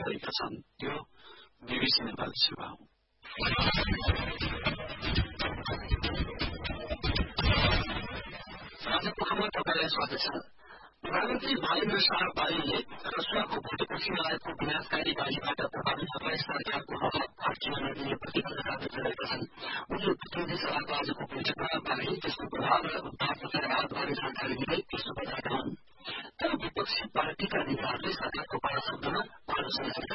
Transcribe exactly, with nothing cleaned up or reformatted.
गरेका छन्। त्यो बीबीसी नेपाली सेवा हो। आजको खबर तपाईलाई स्वागत छ। प्रधानमन्त्री नरेन्द्र शाह बालीले रसुवाको भोटेपछि आएको विनाशकारी बालीबाट प्रभावितहरूलाई सरकारको राहत फर्किन नदिने प्रतिबद्धता व्यक्त गरेका छन्। उनले प्रतिनिधि सभाको आजको बैठकमा बाली, त्यसको प्रभाव र उद्धार तथा राहतबारे जानकारी दिँदै त्यस्तो बताएका हुन्। तर विपक्षी पार्टीका नेताहरूले सरकारको पाला शब्दमा आलोचना गरेका